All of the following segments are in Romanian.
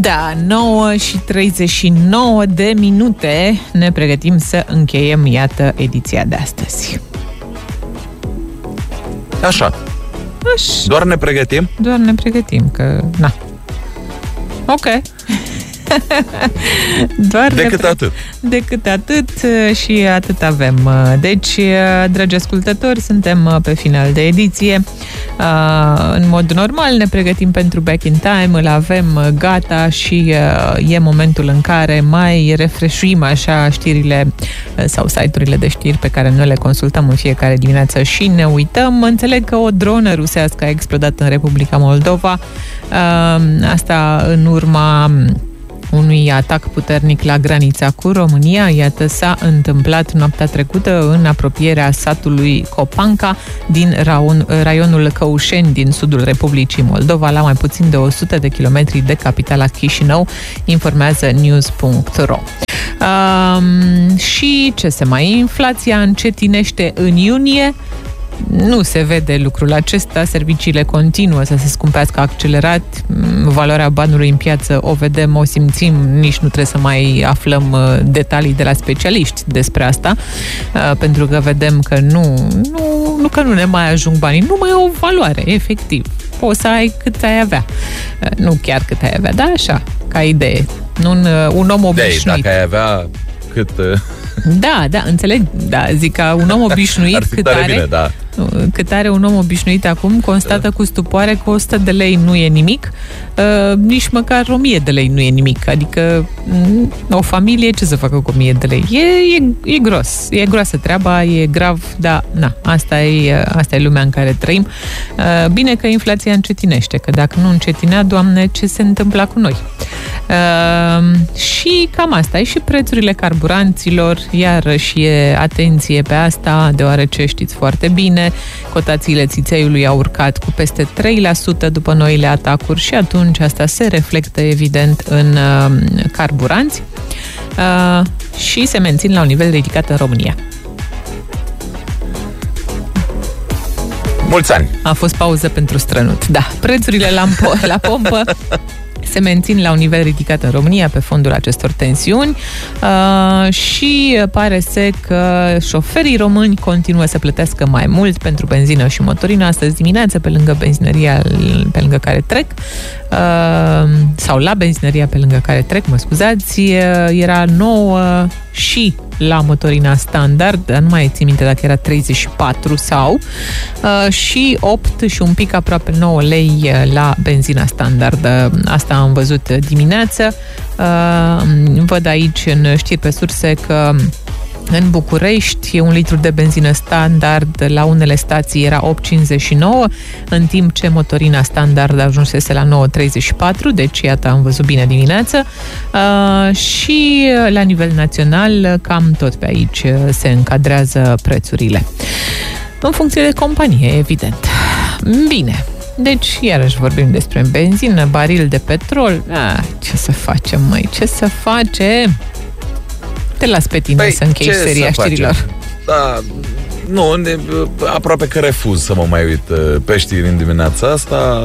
Da, 9:39 de minute. Ne pregătim să încheiem, iată, ediția de astăzi. Așa. Doar ne pregătim? Doar ne pregătim, că... Na. Ok. Doar decât atât și atât avem. Deci, dragi ascultători, suntem pe final de ediție. În mod normal ne pregătim pentru Back in Time, îl avem gata și e momentul în care mai refreșuim așa știrile sau site-urile de știri pe care noi le consultăm în fiecare dimineață și ne uităm. Înțeleg că o dronă rusească a explodat în Republica Moldova. Asta în urma unui atac puternic la granița cu România. Iată, s-a întâmplat noaptea trecută în apropierea satului Copanca din raionul Căușeni din sudul Republicii Moldova, la mai puțin de 100 de kilometri de capitala Chișinău, informează news.ro. Și ce se mai... Inflația încetinește în iunie. Nu se vede lucrul acesta, serviciile continuă să se scumpească accelerat, valoarea banului în piață o vedem, o simțim, nici nu trebuie să mai aflăm detalii de la specialiști despre asta, pentru că vedem că nu că nu ne mai ajung banii, nu mai e o valoare, efectiv. Poți să ai cât ai avea. Nu chiar cât ai avea, dar așa, ca idee. Un om obișnuit. Dacă ai avea cât... Da, înțeleg. Da, zic că un om obișnuit cât are un om obișnuit acum, constată cu stupoare că 100 de lei nu e nimic, nici măcar 1000 de lei nu e nimic. Adică o familie ce să facă cu 1000 de lei? E gros. E groasă treaba, e grav, dar asta e lumea în care trăim. Bine că inflația încetinește, că dacă nu încetinea, Doamne, ce se întâmpla cu noi? Și cam asta e și prețurile carburanților, iarăși e atenție pe asta, deoarece știți foarte bine, cotațiile țițeiului au urcat cu peste 3% după noile atacuri și atunci asta se reflectă evident în carburanți și se mențin la un nivel ridicat în România. Mulți ani! A fost pauză pentru strănut. Da, prețurile la pompă se mențin la un nivel ridicat în România pe fondul acestor tensiuni și pare că șoferii români continuă să plătească mai mult pentru benzină și motorină. Astăzi dimineață, pe lângă benzinăria pe lângă care trec, sau la benzinăria pe lângă care trec, mă scuzați, era 9 și la motorina standard, dar nu mai țin minte dacă era 34 sau, și 8 și un pic aproape 9 lei la benzina standard. Asta am văzut dimineață. Văd aici în știri pe surse că în București, un litru de benzină standard la unele stații era 8,59, în timp ce motorina standard ajunsese la 9,34, deci iată, am văzut bine dimineață. Și la nivel național, cam tot pe aici se încadrează prețurile. În funcție de companie, evident. Bine. Deci, iarăși vorbim despre benzină, baril de petrol. Ce să facem, măi? Ce să facem? Te las pe tine să închei seria știrilor. Da, nu, aproape că refuz să mă mai uit pe știri în dimineața asta.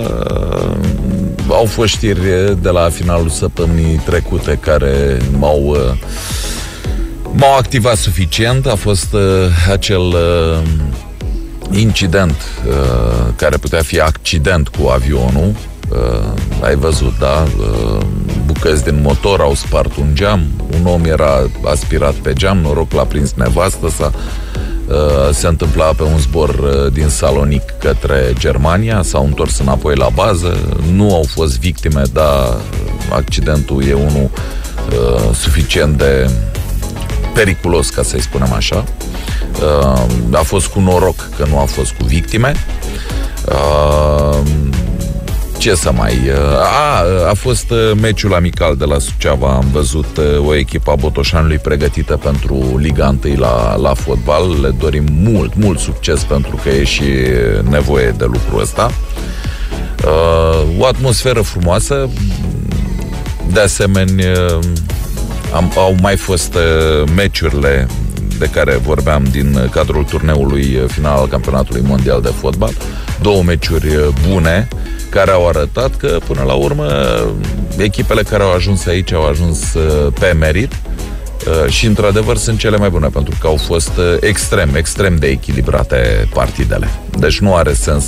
Au fost știri de la finalul săptămânii trecute care m-au activat suficient. A fost acel incident care putea fi accident cu avionul. Ai văzut, da? Bucăți din motor au spart un geam, un om era aspirat pe geam, noroc l-a prins nevastă sa. Se întâmpla pe un zbor din Salonic către Germania, s-au întors înapoi la bază, nu au fost victime, dar accidentul e unul suficient de periculos, ca să-i spunem așa. A fost cu noroc că nu a fost cu victime. Ce să mai... A fost meciul amical de la Suceava. Am văzut o echipă a Botoșanului pregătită pentru Liga 1 la fotbal. Le dorim mult succes, pentru că e și nevoie de lucrul ăsta. O atmosferă frumoasă. De asemenea, au mai fost meciurile de care vorbeam din cadrul turneului final al Campionatului Mondial de Fotbal. două meciuri bune, care au arătat că, până la urmă, echipele care au ajuns aici au ajuns pe merit și, într-adevăr, sunt cele mai bune, pentru că au fost extrem de echilibrate partidele. Deci nu are sens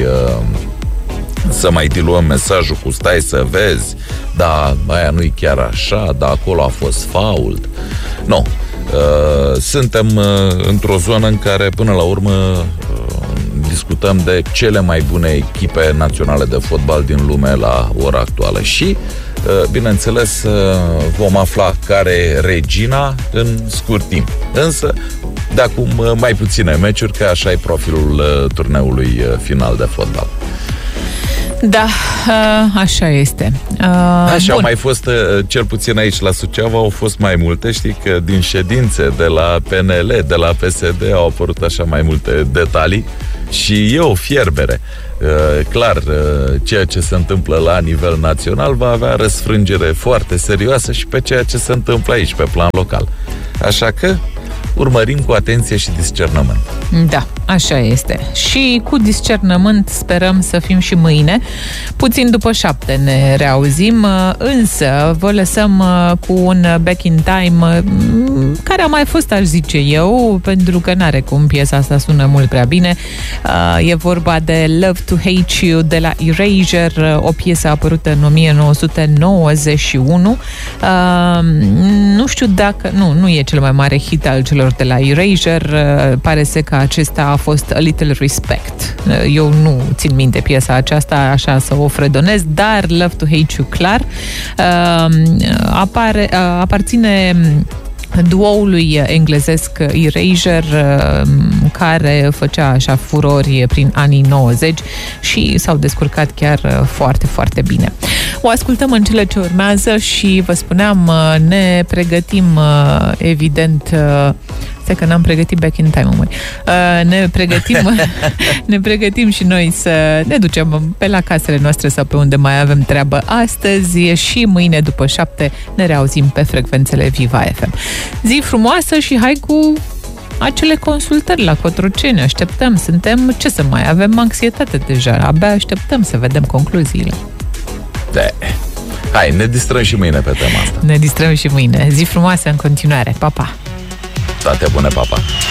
să mai diluăm mesajul cu stai să vezi, da, aia nu-i chiar așa, da, acolo a fost fault. Nu. Suntem într-o zonă în care, până la urmă, discutăm de cele mai bune echipe naționale de fotbal din lume la ora actuală și, bineînțeles, vom afla care e regina în scurt timp. Însă, de acum mai puține meciuri, că așa e profilul turneului final de fotbal. Da, așa este. Așa au mai fost, cel puțin aici la Suceava, au fost mai multe. Știi că din ședințe de la PNL, de la PSD au apărut așa mai multe detalii și e o fierbere. Clar, ceea ce se întâmplă la nivel național va avea răsfrângere foarte serioasă și pe ceea ce se întâmplă aici, pe plan local. Așa că urmărim cu atenție și discernământ. Da, așa este. Și cu discernământ sperăm să fim și mâine. Puțin după 7 ne reauzim, însă vă lăsăm cu un Back in Time care a mai fost, aș zice eu, pentru că n-are cum, piesa asta sună mult prea bine. E vorba de Love to Hate You de la Erasure, o piesă apărută în 1991. Nu știu dacă... Nu e cel mai mare hit al celor de la Erasure. Pare să că acesta a fost A Little Respect. Eu nu țin minte piesa aceasta, așa să o fredonez, dar Love to Hate You clar aparține duoului englezesc Erasure, care făcea așa furori prin anii 90 și s-au descurcat chiar foarte, foarte bine. O ascultăm în cele ce urmează și vă spuneam, ne pregătim evident. Stai că n-am pregătit Back in Time, ne pregătim și noi să ne ducem pe la casele noastre sau pe unde mai avem treabă astăzi și mâine după 7 ne reauzim pe frecvențele Viva FM. Zi frumoasă și hai cu acele consultări la Cotroceni. Așteptăm, ce să mai avem anxietate deja, abia așteptăm să vedem concluziile. Hai, ne distrăm și mâine pe tema asta. Ne distrăm și mâine. Zi frumoasă în continuare. Pa, pa! Toate bune, pa, pa!